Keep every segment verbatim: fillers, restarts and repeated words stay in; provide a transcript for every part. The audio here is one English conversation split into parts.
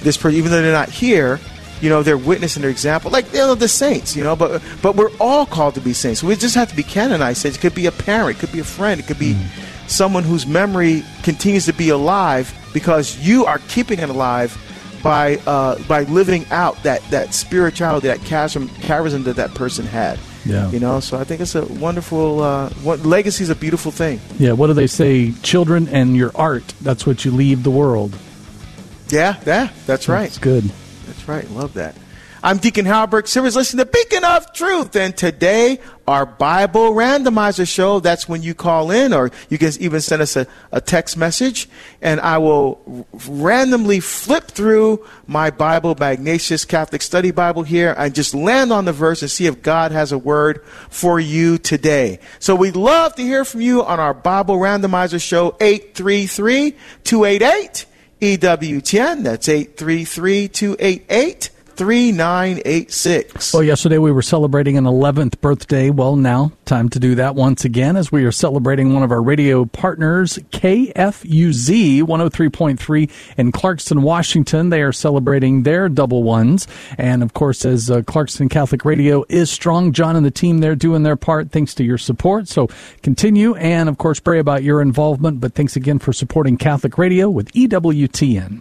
this person, even though they're not here, you know, they're witnessing their example, like, you know, the saints, you know, but but we're all called to be saints. We just have to be canonized saints. It could be a parent, it could be a friend, it could be mm. someone whose memory continues to be alive because you are keeping it alive by uh, by living out that, that spirituality, that charism, charism that that person had. Yeah. You know, so I think it's a wonderful, uh, what, legacy is a beautiful thing. Yeah, what do they say? Children and your art, that's what you leave the world. Yeah, yeah, that's right. That's good. That's right. Love that. I'm Deacon Halbert. Servers, listen to Beacon of Truth. And today, our Bible Randomizer show. That's when you call in, or you can even send us a, a text message. And I will randomly flip through my Bible, my Ignatius Catholic Study Bible here, and just land on the verse and see if God has a word for you today. So we'd love to hear from you on our Bible Randomizer show, eight three three, two eight eight, E W T N. That's eight three three, two eight eight, three nine eight six. Well, yesterday we were celebrating an eleventh birthday. Well, now, time to do that once again as we are celebrating one of our radio partners, K F U Z one oh three point three in Clarkston, Washington. They are celebrating their double ones. And, of course, as uh, Clarkston Catholic Radio is strong, John and the team there doing their part thanks to your support. So continue and, of course, pray about your involvement. But thanks again for supporting Catholic Radio with E W T N.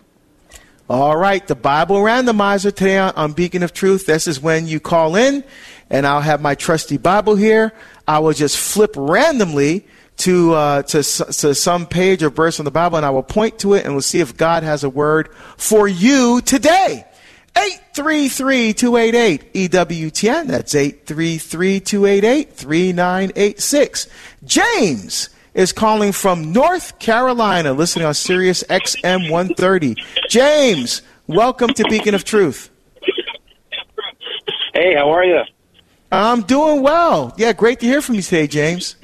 All right, the Bible Randomizer today on Beacon of Truth. This is when you call in, and I'll have my trusty Bible here. I will just flip randomly to uh, to, to some page or verse in the Bible, and I will point to it, and we'll see if God has a word for you today. eight three three, two eight eight, E W T N. That's eight three three, two eight eight, three nine eight six. James is calling from North Carolina, listening on Sirius X M one thirty. James, welcome to Beacon of Truth. Hey, how are you? I'm doing well. Yeah, great to hear from you today, James.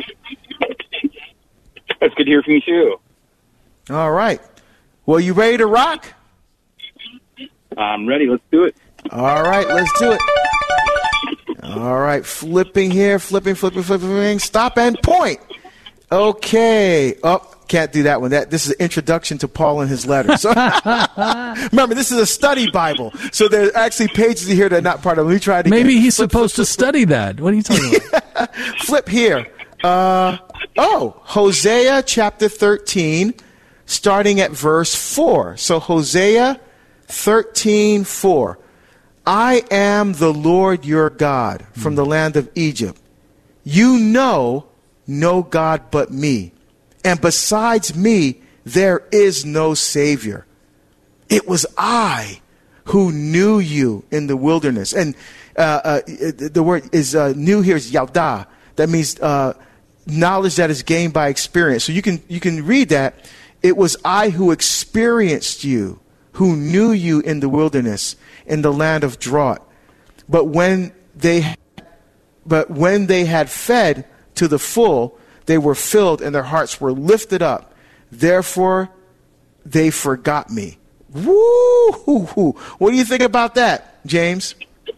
It's good to hear from you, too. All right. Well, you ready to rock? I'm ready. Let's do it. All right, let's do it. All right, flipping here, flipping, flipping, flipping, stop and point. Okay. Oh, can't do that one. That this is an introduction to Paul and his letters. So, remember, this is a study Bible, so there's actually pages here that are not part of it. We tried to maybe get, he's flip, supposed flip, to flip, study that. What are you talking about? Flip here. Uh, oh, Hosea chapter thirteen, starting at verse four. So Hosea thirteen four. I am the Lord your God from the land of Egypt. You know no God but me, and besides me there is no Savior. It was I who knew you in the wilderness. And uh, uh, the word is uh, knew here is yaudah. That means uh, knowledge that is gained by experience. So you can you can read that. It was I who experienced you, who knew you in the wilderness, in the land of drought. But when they but when they had fed to the full, they were filled and their hearts were lifted up. Therefore, they forgot me. Woo! What do you think about that, James?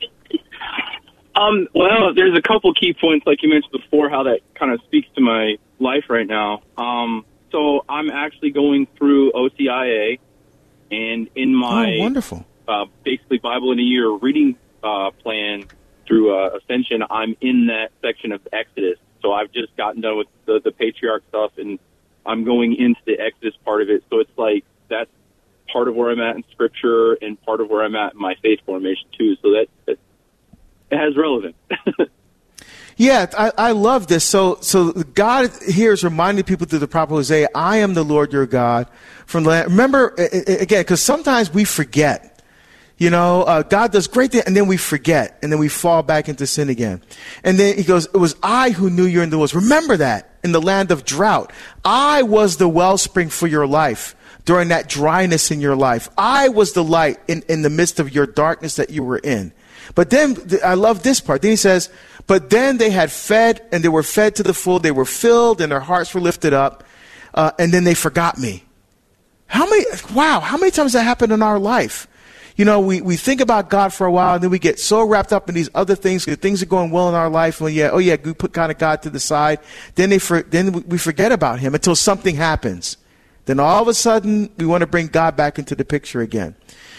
Um, well, there's a couple key points, like you mentioned before, how that kind of speaks to my life right now. Um, so I'm actually going through O C I A, and in my oh, wonderful. Uh, basically Bible in a Year reading uh, plan through uh, Ascension, I'm in that section of Exodus. So I've just gotten done with the, the patriarch stuff, and I'm going into the Exodus part of it. So it's like that's part of where I'm at in Scripture and part of where I'm at in my faith formation, too. So that, that it has relevance. Yeah, I, I love this. So so God here is reminding people through the prophet Hosea, I am the Lord your God. From the land. Remember, again, because sometimes we forget. You know, uh, God does great things, and then we forget, and then we fall back into sin again. And then he goes, it was I who knew you in the wilderness. Remember that, in the land of drought. I was the wellspring for your life during that dryness in your life. I was the light in, in the midst of your darkness that you were in. But then, I love this part. Then he says, but then they had fed, and they were fed to the full. They were filled, and their hearts were lifted up, uh, and then they forgot me. How many, wow, how many times that happened in our life? You know, we, we think about God for a while, and then we get so wrapped up in these other things. Things are going well in our life. And yeah, oh yeah, we put kind of God to the side. Then they for, then we forget about him until something happens. Then all of a sudden, we want to bring God back into the picture again.